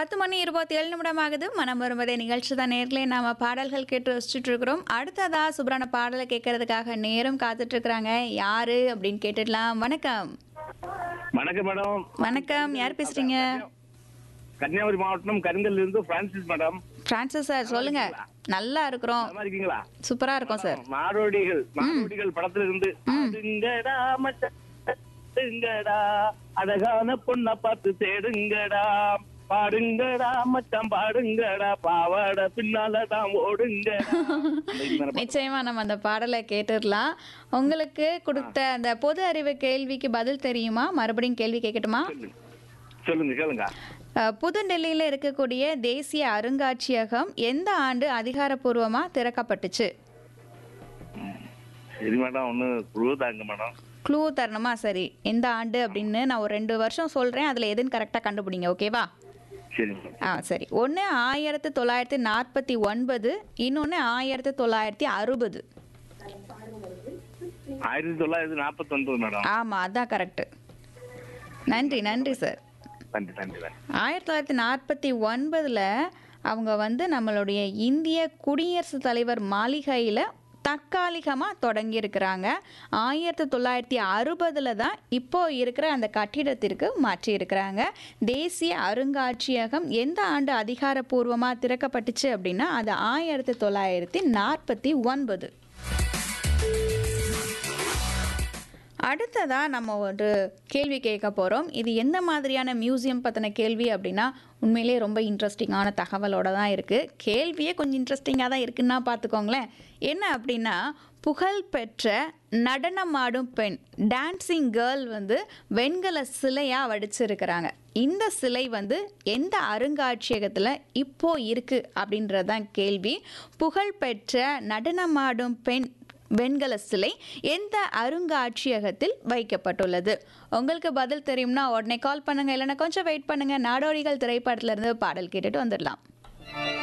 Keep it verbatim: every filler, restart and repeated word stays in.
பத்து மணி இருபத்தி ஏழு நிமிடம் ஆகுது. மனம் வருவதே நிகழ்ச்சி தான். நேர்களே நாம பாடல்கள் கேட்டு ரசிச்சுட்டு இருக்கிறோம். அடுத்ததா சூப்பரான பாடலை கேட்கறதுக்காக நேரம் காத்துட்டு இருக்கிறாங்க. யாரு அப்படின்னு கேட்டுடலாம். வணக்கம். வணக்கம் மேடம். வணக்கம். யார் பேசுறீங்க? கன்னியாகுமரி மாவட்டம் கருங்கல்ல இருந்து பிரான்சிஸ் மேடம். பிரான்சிஸ் சார் சொல்லுங்க. நல்லா இருக்கிறோம். நல்லா இருக்கீங்களா? சூப்பரா இருக்கும் சார். மாரோடிகள் மாரோடிகள் படத்துல இருந்து ஆடுங்கடா மச்சான், ஆடுங்கடா அழகான பொண்ண பார்த்து தேடுங்கடா, பாடுங்கடா மச்சான் பாடுங்கடா, பாவாட பின்னாலதான் ஓடுங்கடா. நிச்சயமா நம்ம அந்த பாடலை கேட்டுடலாம். உங்களுக்கு கொடுத்த அந்த பொது அறிவு கேள்விக்கு பதில் தெரியுமா? மறுபடியும் கேள்வி கேட்கட்டுமா? சொல்லுங்க கேளுங்க. அஹ், புதுடெல்லியில இருக்கக்கூடிய தேசிய அருங்காட்சியகம் எந்த ஆண்டு அதிகாரப்பூர்வமா திறக்கப்பட்டுச்சு? சரி மேடம், ஒண்ணு குழு தாங்க மேடம். க்ளூ தரணுமா? சரி, எந்த ஆண்டு அப்படின்னு நான் ஒரு ரெண்டு வருஷம் சொல்றேன், அதுல எதுன்னு கரெக்டா கண்டுபிடிங்க. ஓகேவா? சரி மேடம். ஆ சரி. ஒன்று ஆயிரத்தி தொள்ளாயிரத்தி நாற்பத்தி ஒன்பது, இன்னொன்று ஆயிரத்தி தொள்ளாயிரத்தி அறுபது. ஆயிரத்தி தொள்ளாயிரத்தி நாற்பத்தி ஒன்பது மேடம். ஆமாம், அதான் கரெக்டு. நன்றி நன்றி சார். நன்றி நன்றி நன்றி. ஆயிரத்தி தொள்ளாயிரத்தி நாற்பத்தி ஒன்பதில் அவங்க வந்து நம்மளுடைய இந்திய குடியரசுத் தலைவர் மாளிகையில் தற்காலிகமாக தொடங்கியிருக்கிறாங்க. ஆயிரத்தி தொள்ளாயிரத்தி அறுபதில் தான் இப்போ இருக்கிற அந்த கட்டிடத்திற்கு மாற்றியிருக்கிறாங்க. தேசிய அருங்காட்சியகம் எந்த ஆண்டு அதிகாரப்பூர்வமாக திறக்கப்பட்டுச்சு அப்படின்னா அது ஆயிரத்தி தொள்ளாயிரத்தி நாற்பத்தி ஒன்பது. அடுத்ததாக நம்ம ஒரு கேள்வி கேட்க போகிறோம். இது எந்த மாதிரியான மியூசியம் பற்றின கேள்வி அப்படின்னா உண்மையிலே ரொம்ப இன்ட்ரெஸ்டிங்கான தகவலோட தான் இருக்குது. கேள்வியே கொஞ்சம் இன்ட்ரெஸ்டிங்காக தான் இருக்குன்னா பார்த்துக்கோங்களேன். என்ன அப்படின்னா, புகழ்பெற்ற நடனமாடும் பெண் டான்சிங் கேர்ள் வந்து வெண்கல சிலையாக வடிச்சிருக்கிறாங்க. இந்த சிலை வந்து எந்த அருங்காட்சியகத்தில் இப்போ இருக்குது அப்படின்றது தான் கேள்வி. புகழ்பெற்ற நடனமாடும் பெண் வெண்கல சிலை எந்த அருங்காட்சியகத்தில் வைக்கப்பட்டுள்ளது? உங்களுக்கு பதில் தெரியும்னா உடனே கால் பண்ணுங்க, இல்லைன்னா கொஞ்சம் வெயிட் பண்ணுங்க. நாடோடிகள் திரைப்படத்துல இருந்து பாடல் கேட்டுட்டு வந்துடலாம்.